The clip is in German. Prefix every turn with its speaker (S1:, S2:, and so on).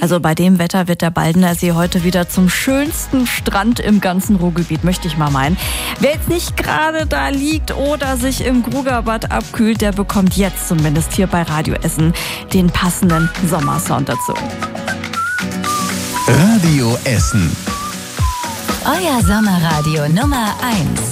S1: Also bei dem Wetter wird der Baldener See heute wieder zum schönsten Strand im ganzen Ruhrgebiet, möchte ich mal meinen. Wer jetzt nicht gerade da liegt oder sich im Grugerbad abkühlt, der bekommt jetzt zumindest hier bei Radio Essen den passenden Sommersound dazu.
S2: Radio Essen.
S3: Euer Sommerradio Nummer 1.